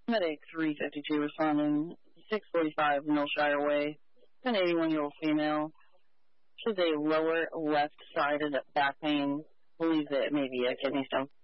Medic 352 responding 645 Millshire Way. An 81-year-old female. She has a lower left-sided back pain. Believes that it may be a kidney stone.